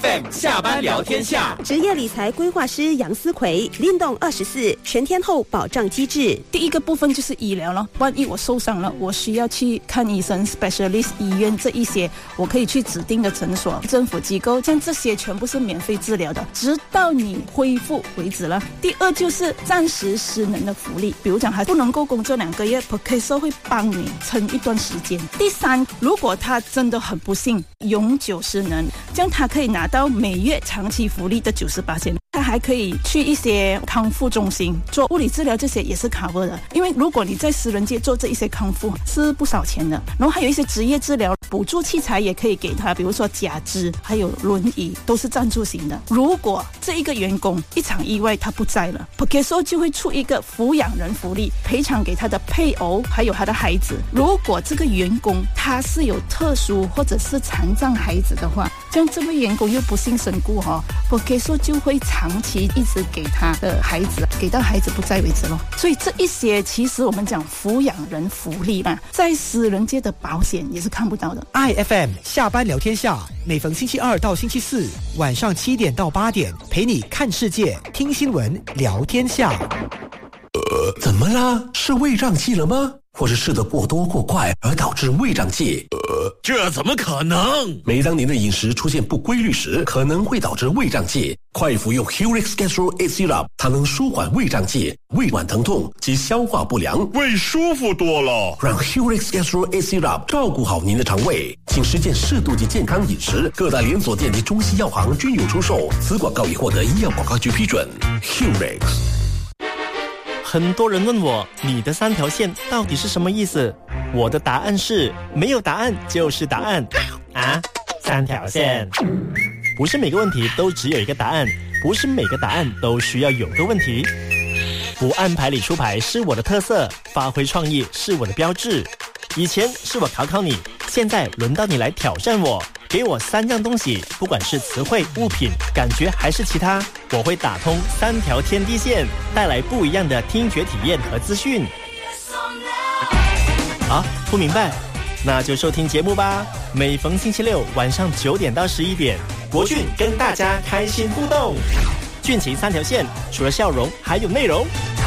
FM 下班聊天下， 职业理财规划师杨思奎，运动24全天候保障机制。 第一个部分就是医疗了，万一我受伤了，我需要去看医生 specialist 医院，这一些我可以去指定的诊所、政府机构，像这些全部是免费治疗的，直到你恢复为止了。第二就是暂时失能的福利，比如讲还不能够工作2个月 Perkeso 会帮你撑一段时间。第三，如果他真的很不幸永久失能，这样他可以拿到每月长期福利的98%，他还可以去一些康复中心做物理治疗，这些也是 cover 的。因为如果你在私人界做这一些康复是不少钱的，然后还有一些职业治疗补助器材也可以给他，比如说假肢还有轮椅都是赞助型的。如果这一个员工一场意外他不在了， Perkeso 就会出一个抚养人福利，赔偿给他的配偶还有他的孩子。如果这个员工他是有特殊或者是残障孩子的话，这样这位员工又不幸身故Perkeso 就会长期一直给他的孩子，给到孩子不在为止咯。所以这一些其实我们讲抚养人福利嘛，在私人界的保险也是看不到的。 IFM 下班聊天下，每逢星期2到星期4晚上7点到8点，陪你看世界、听新闻、聊天下。 怎么啦？是胃胀气了吗？或是吃得过多过快而导致胃胀气？ 这怎么可能？ 每当您的饮食出现不规律时，可能会导致胃胀气。快服用 Hurix Gastro A Syrup， 它能舒缓胃胀气、胃脘疼痛及消化不良， 胃舒服多了。 让 Hurix Gastro A Syrup 照顾好您的肠胃，请实践适度及健康饮食。各大连锁店及中西药行均有出售。此广告已获得医药广告局批准。Hurix。 很多人问我，你的3条线到底是什么意思？我的答案是，没有答案就是答案。啊，3条线。不是每个问题都只有一个答案，不是每个答案都需要有个问题。不按牌理出牌是我的特色，发挥创意是我的标志。以前是我考考你，现在轮到你来挑战我。给我3样东西，不管是词汇、物品、感觉还是其他，我会打通3条天地线，带来不一样的听觉体验和资讯。啊，不明白？那就收听节目吧。每逢星期6晚上9点到11点，国俊跟大家开心互动。俊情3条线，除了笑容还有内容。